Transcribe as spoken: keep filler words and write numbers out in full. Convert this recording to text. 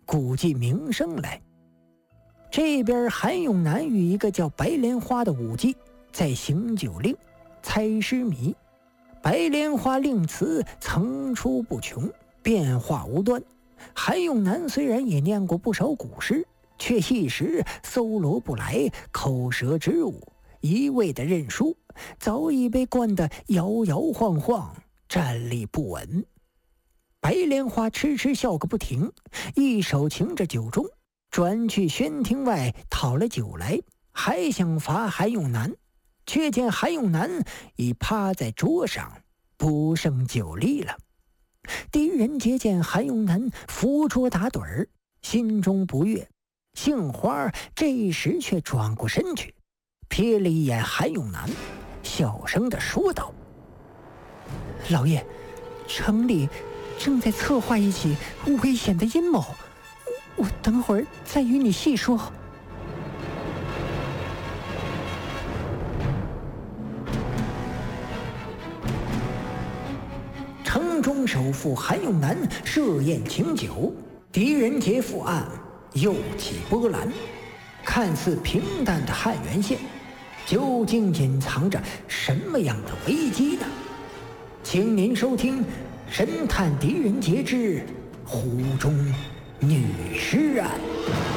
鼓起名声来。这边韩永南与一个叫白莲花的武妓在行酒令、猜诗谜。白莲花令词层出不穷，变化无端。韩永南虽然也念过不少古诗，却一时搜罗不来口舌之物，一味的认输，早已被灌得摇摇晃晃，站立不稳。白莲花痴痴笑个不停，一手擎着酒盅，转去轩厅外讨了酒来，还想罚韩永南，却见韩永南已趴在桌上，不胜酒力了。狄仁杰见韩永南扶桌打盹儿，心中不悦，杏花这时却转过身去，瞥了一眼韩永南，小声地说道：“老爷，城里正在策划一起危险的阴谋，我等会儿再与你细说。”城中首富韩永南设宴请酒，狄仁杰赴案又起波澜。看似平淡的汉源县，究竟隐藏着什么样的危机呢？请您收听《神探狄仁杰之湖中女尸案》。